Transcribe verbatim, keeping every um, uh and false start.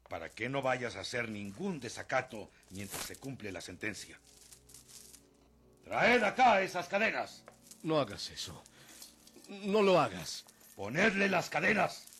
para que no vayas a hacer ningún desacato mientras se cumple la sentencia. Traed acá esas cadenas. No hagas eso. No lo hagas. Ponedle las cadenas.